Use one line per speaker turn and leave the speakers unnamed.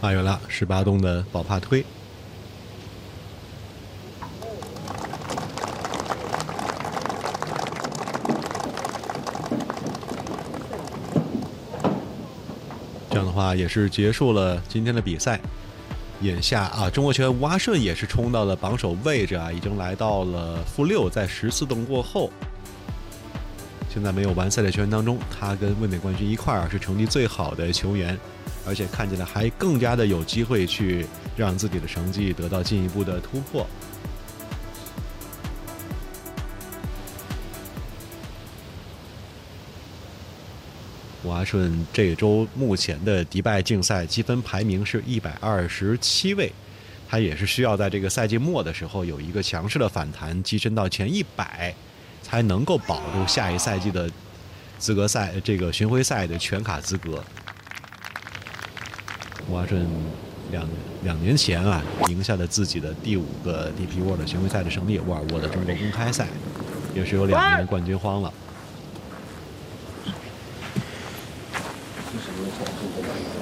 有了18洞的宝帕推。这样的话也是结束了今天的比赛。眼下中国球员吴阿顺也是冲到了榜首位置已经来到了负6，在14洞过后。现在没有完赛的球员当中，他跟卫冕冠军一块儿是成绩最好的球员，而且看起来还更加的有机会去让自己的成绩得到进一步的突破。吴阿顺这周目前的迪拜竞赛积分排名是127位，他也是需要在这个赛季末的时候有一个强势的反弹，跻身到前100，才能够保住下一赛季的资格赛这个巡回赛的全卡资格。吴阿顺两年前赢下了自己的第5个 DP World 巡回赛的胜利，沃尔沃的中国公开赛，也是有2年冠军荒了。